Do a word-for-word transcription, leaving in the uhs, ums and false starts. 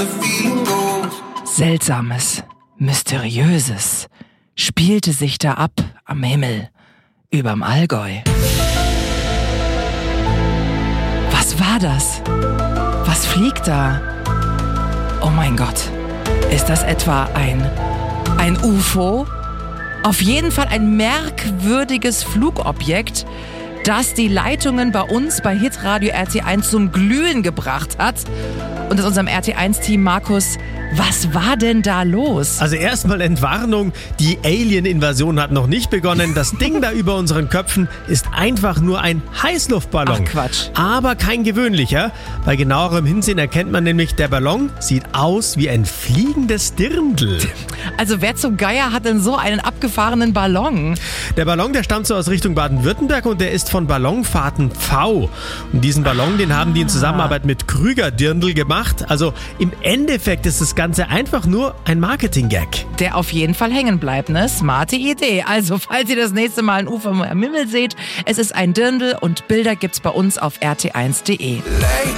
Seltsames, Mysteriöses spielte sich da ab am Himmel überm Allgäu. Was war das? Was fliegt da? Oh mein Gott, ist das etwa ein, ein U F O? Auf jeden Fall ein merkwürdiges Flugobjekt, das die Leitungen bei uns bei Hitradio R T eins zum Glühen gebracht hat. Und aus unserem R T eins-Team, Markus, was war denn da los? Also erstmal Entwarnung, die Alien-Invasion hat noch nicht begonnen. Das Ding da über unseren Köpfen ist einfach nur ein Heißluftballon. Ach Quatsch. Aber kein gewöhnlicher. Bei genauerem Hinsehen erkennt man nämlich, der Ballon sieht aus wie ein fliegendes Dirndl. Also wer zum Geier hat denn so einen abgefahrenen Ballon? Der Ballon, der stammt so aus Richtung Baden-Württemberg und der ist von Ballonfahrten V. Und diesen Ballon, den haben die in Zusammenarbeit mit Krüger Dirndl gemacht. Also im Endeffekt ist das Ganze einfach nur ein Marketing-Gag. Der auf jeden Fall hängen bleibt, ne? Smarte Idee. Also, falls ihr das nächste Mal ein U F O am Himmel seht, es ist ein Dirndl und Bilder gibt's bei uns auf r t eins punkt d e.